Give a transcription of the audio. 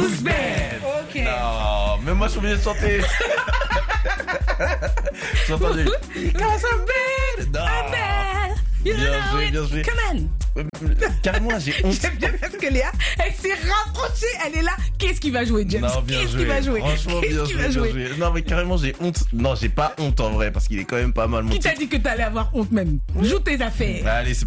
Who's bad? Ok. Non, mais moi je suis obligé de chanter. J'ai entendu. Because I'm bad. Non. Bien joué. Come on. Carrément, j'ai honte. J'aime bien parce que Léa, elle s'est rapprochée, elle est là. Qu'est-ce qu'il va jouer, James? Non, bien Qu'est-ce joué. qu'il va jouer? Franchement, Qu'est-ce bien qu'il joué, va bien jouer? joué. Non, mais carrément, j'ai honte. Non, j'ai pas honte en vrai, parce qu'il est quand même pas mal mon Qui t'a titre. dit que t'allais avoir honte même? Joue tes affaires. Allez, c'est